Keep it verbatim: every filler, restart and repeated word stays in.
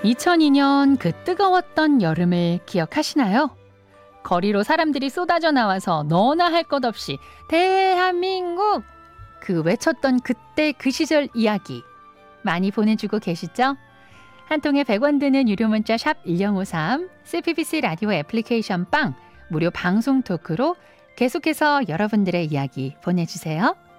이천이 년 그 뜨거웠던 여름을 기억하시나요? 거리로 사람들이 쏟아져 나와서 너나 할 것 없이 대한민국! 그 외쳤던 그때 그 시절 이야기 많이 보내주고 계시죠? 한 통에 백 원 드는 유료 문자 샵 일공오삼, 씨피비씨 라디오 애플리케이션 빵, 무료 방송 토크로 계속해서 여러분들의 이야기 보내주세요.